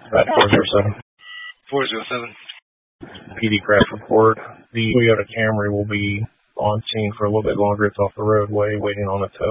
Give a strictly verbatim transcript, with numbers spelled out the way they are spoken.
About four zero seven. four zero seven. P D crash report. The Toyota Camry will be on scene for a little bit longer. It's off the roadway, waiting on a tow.